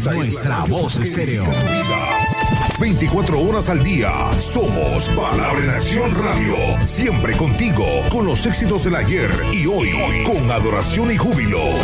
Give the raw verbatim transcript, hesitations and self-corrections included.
Esta nuestra voz estéreo. veinticuatro horas al día. Somos Palabra en Acción Radio. Siempre contigo, con los éxitos del ayer y hoy, con adoración y júbilo.